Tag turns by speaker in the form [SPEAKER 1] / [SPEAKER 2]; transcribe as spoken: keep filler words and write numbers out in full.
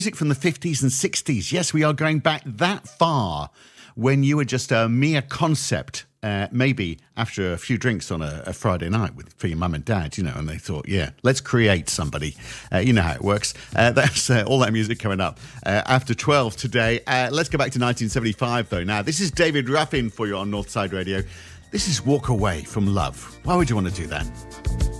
[SPEAKER 1] Music from the fifties and sixties. Yes, we are going back that far when you were just a mere concept, uh, maybe after a few drinks on a, a Friday night with for your mum and dad, you know, and they thought, yeah, let's create somebody. Uh, you know how it works. Uh, that's uh, all that music coming up uh, after twelve today. Uh, let's go back to nineteen seventy-five, though. Now, this is David Ruffin for you on Northside Radio. This is Walk Away from Love. Why would you want to do that?